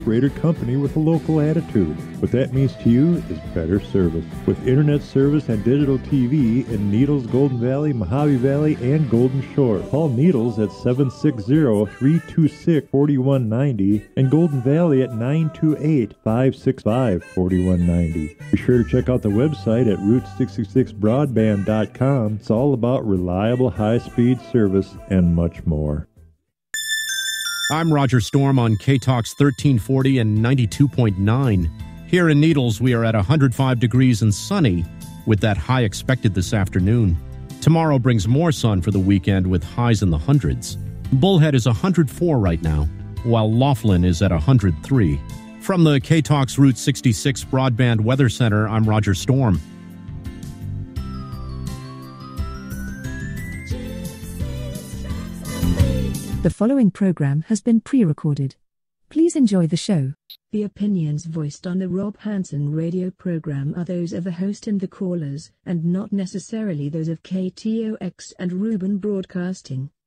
Operator company with a local attitude. What that means to you is better service. With internet service and digital TV in Needles, Golden Valley, Mojave Valley, and Golden Shore. Call Needles at 760-326-4190 and Golden Valley at 928-565-4190. Be sure to check out the website at Route66broadband.com. It's all about reliable high-speed service and much more. I'm Roger Storm on K-Talks 1340 and 92.9. Here in Needles, we are at 105 degrees and sunny, with that high expected this afternoon. Tomorrow brings more sun for the weekend with highs in the hundreds. Bullhead is 104 right now, while Laughlin is at 103. From the K-Talks Route 66 Broadband Weather Center, I'm Roger Storm. The following program has been pre-recorded. Please enjoy the show. The opinions voiced on the Rob Hansen radio program are those of the host and the callers, and not necessarily those of KTOX and Reuben Broadcasting.